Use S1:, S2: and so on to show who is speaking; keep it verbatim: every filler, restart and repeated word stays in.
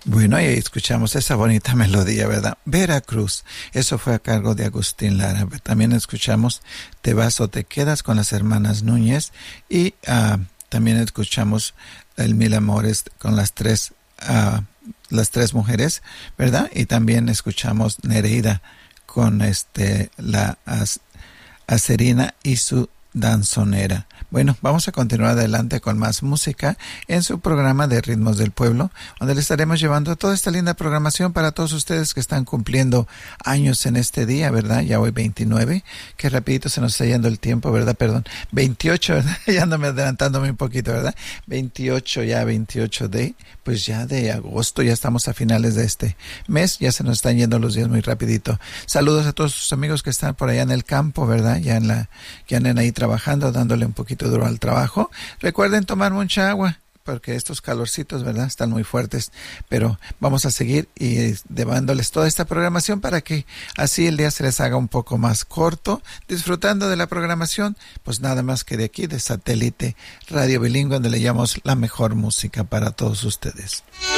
S1: Bueno, y escuchamos esa bonita melodía, ¿verdad? Veracruz, eso fue a cargo de Agustín Lara. También escuchamos Te vas o te quedas con las hermanas Núñez y uh, también escuchamos El Mil Amores con las tres, uh, las tres mujeres, ¿verdad? Y también escuchamos Nereida con este la As, Acerina y su danzonera. Bueno, vamos a continuar adelante con más música en su programa de Ritmos del Pueblo, donde le estaremos llevando toda esta linda programación para todos ustedes que están cumpliendo años en este día, ¿verdad? Ya hoy veintinueve, que rapidito se nos está yendo el tiempo, ¿verdad? Perdón, veintiocho, ¿verdad? Ya andame adelantándome un poquito, ¿verdad? veintiocho, ya veintiocho de, pues ya de agosto, ya estamos a finales de este mes, ya se nos están yendo los días muy rapidito. Saludos a todos sus amigos que están por allá en el campo, ¿verdad? Ya en la, que andan ahí trabajando, dándole un poquito duro al trabajo. Recuerden tomar mucha agua, porque estos calorcitos, ¿verdad?, están muy fuertes, pero vamos a seguir y llevándoles toda esta programación para que así el día se les haga un poco más corto, disfrutando de la programación, pues nada más que de aquí, de Satélite Radio Bilingüe, donde le llamamos la mejor música para todos ustedes.